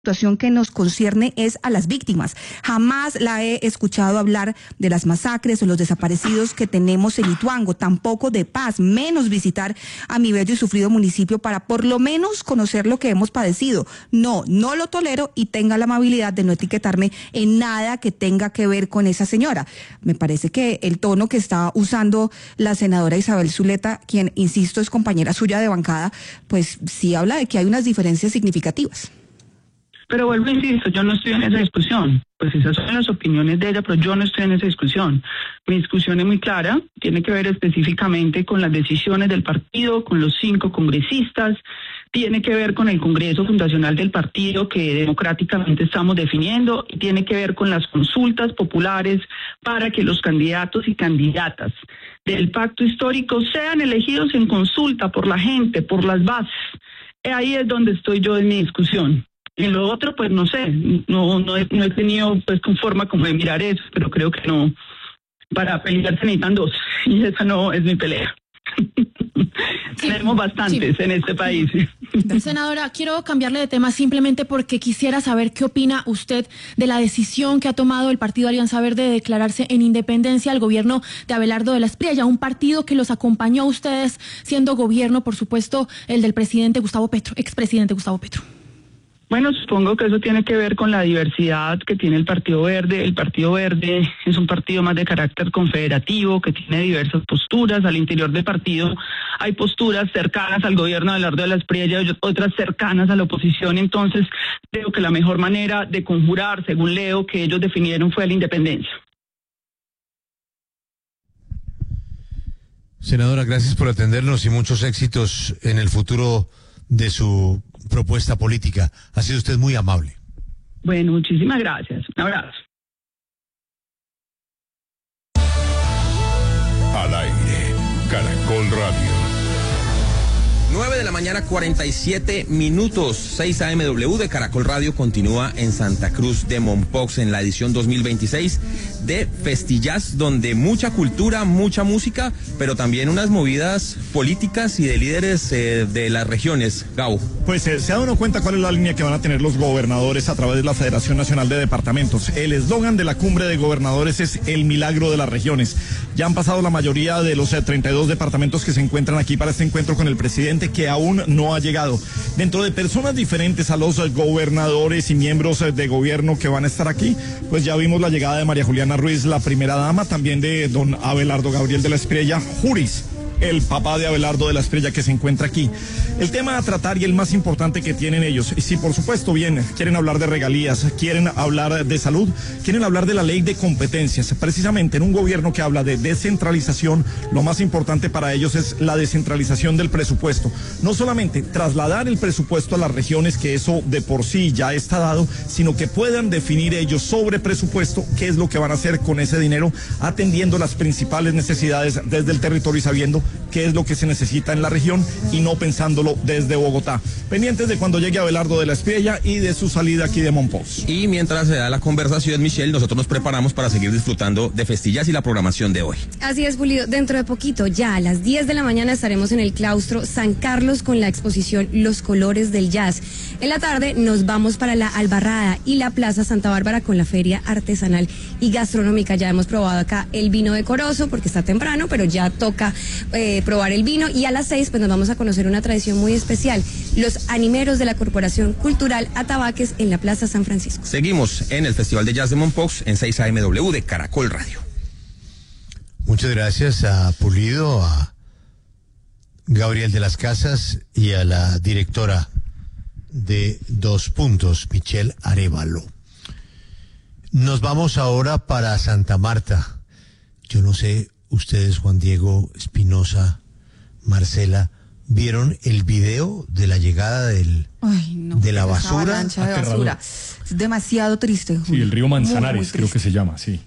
situación que nos concierne es a las víctimas. Jamás la he escuchado hablar de las masacres o los desaparecidos que tenemos en Ituango, tampoco de paz, menos visitar a mi bello y sufrido municipio para por lo menos conocer lo que hemos padecido. No lo tolero y tenga la amabilidad de no etiquetarme en nada que tenga que ver con esa señora. Me parece que el tono que está usando la senadora Isabel Zuleta, quien, insisto, es compañera suya de bancada, pues sí habla de que hay unas diferencias significativas. Pero vuelvo, insisto, yo no estoy en esa discusión. Pues esas son las opiniones de ella, pero yo no estoy en esa discusión. Mi discusión es muy clara, tiene que ver específicamente con las decisiones del partido, con los 5 congresistas, tiene que ver con el Congreso Fundacional del partido que democráticamente estamos definiendo y tiene que ver con las consultas populares para que los candidatos y candidatas del pacto histórico sean elegidos en consulta por la gente, por las bases. Ahí es donde estoy yo en mi discusión. En lo otro, pues no sé, no he tenido pues con forma como de mirar eso, pero creo que no, para pelear se necesitan 2, y esa no es mi pelea. Sí, tenemos bastantes en este país. Senadora, quiero cambiarle de tema simplemente porque quisiera saber qué opina usted de la decisión que ha tomado el Partido Alianza Verde de declararse en independencia al gobierno de Abelardo de la Espriella, un partido que los acompañó a ustedes siendo gobierno, por supuesto, el del presidente Gustavo Petro, expresidente Gustavo Petro. Bueno, supongo que eso tiene que ver con la diversidad que tiene el Partido Verde. El Partido Verde es un partido más de carácter confederativo, que tiene diversas posturas. Al interior del partido hay posturas cercanas al gobierno de Abelardo de la Espriella y otras cercanas a la oposición. Entonces, creo que la mejor manera de conjurar, según leo, que ellos definieron fue la independencia. Senadora, gracias por atendernos y muchos éxitos en el futuro de su propuesta política. Ha sido usted muy amable. Bueno, muchísimas gracias. Un abrazo. Al aire, Caracol Radio. 9:47 a.m, 6 AMW de Caracol Radio continúa en Santa Cruz de Mompox en la edición 2026 de Festillas, donde mucha cultura, mucha música, pero también unas movidas políticas y de líderes de las regiones. Gabo. Pues se ha dado cuenta cuál es la línea que van a tener los gobernadores a través de la Federación Nacional de Departamentos. El eslogan de la cumbre de gobernadores es el milagro de las regiones. Ya han pasado la mayoría de los 32 departamentos que se encuentran aquí para este encuentro con el presidente, que aún no ha llegado. Dentro de personas diferentes a los gobernadores y miembros de gobierno que van a estar aquí, pues ya vimos la llegada de María Juliana Ruiz, la primera dama, también de don Abelardo Gabriel de la Espriella Juris, el papá de Abelardo de la Espriella, que se encuentra aquí. El tema a tratar y el más importante que tienen ellos, y si por supuesto bien quieren hablar de regalías, quieren hablar de salud, quieren hablar de la ley de competencias. Precisamente en un gobierno que habla de descentralización, lo más importante para ellos es la descentralización del presupuesto. No solamente trasladar el presupuesto a las regiones, que eso de por sí ya está dado, sino que puedan definir ellos sobre presupuesto qué es lo que van a hacer con ese dinero, atendiendo las principales necesidades desde el territorio y sabiendo qué es lo que se necesita en la región y no pensándolo desde Bogotá. Pendientes de cuando llegue Abelardo de la Espriella y de su salida aquí de Mompox. Y mientras se da la conversación, Michelle, nosotros nos preparamos para seguir disfrutando de Festillas y la programación de hoy. Así es, Julio. Dentro de poquito, ya a las 10 de la mañana estaremos en el claustro San Carlos con la exposición Los Colores del Jazz. En la tarde nos vamos para la Albarrada y la Plaza Santa Bárbara con la feria artesanal y gastronómica. Ya hemos probado acá el vino de Corozo porque está temprano, pero ya toca probar el vino, y a las 6 pues nos vamos a conocer una tradición muy especial, los animeros de la Corporación Cultural Atabaques en la Plaza San Francisco. Seguimos en el Festival de Jazz de Mompox en 6 AMW de Caracol Radio. Muchas gracias a Pulido, a Gabriel de las Casas y a la directora de 2 Puntos, Michelle Arévalo. Nos vamos ahora para Santa Marta. Yo no sé, ustedes, Juan Diego, Espinosa, Marcela, ¿vieron el video de la llegada de la basura? Avalancha de basura. Es demasiado triste, Julio. Sí, el río Manzanares, muy creo que se llama, sí.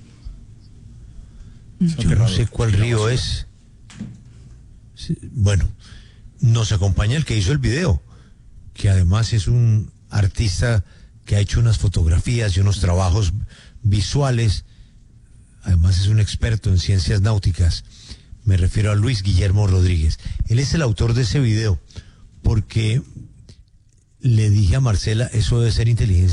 Yo no sé cuál río es. Sí, bueno, nos acompaña el que hizo el video, que además es un artista que ha hecho unas fotografías y unos trabajos visuales. Además es un experto en ciencias náuticas. Me refiero a Luis Guillermo Rodríguez. Él es el autor de ese video, porque le dije a Marcela, eso debe ser inteligencia